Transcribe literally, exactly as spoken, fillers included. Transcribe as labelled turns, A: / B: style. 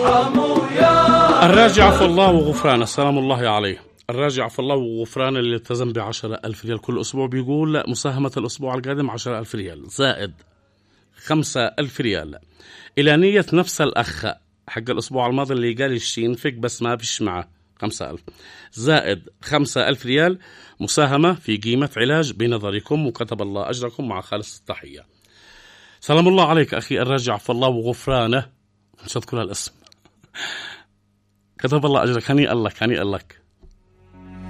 A: الراجع عفو الله وغفرانه، سلام الله عليه. الراجع عفو الله وغفرانه اللي التزم بعشرة ألف ريال كل أسبوع بيقول لا، مساهمة الأسبوع القادم عشرة ألف ريال زائد خمسة ألف ريال إلى نية نفس الأخ حق الأسبوع الماضي اللي قال الشين فيك بس ما فيش معه خمسة ألف، زائد خمسة ألف ريال مساهمة في قيمة علاج بنظركم، وكتب الله أجركم مع خالص التحية. سلام الله عليك أخي الراجع عفو الله وغفرانه، مش أذكر الاسم. كتب الله أجرك، هنيئا لك هنيئا لك.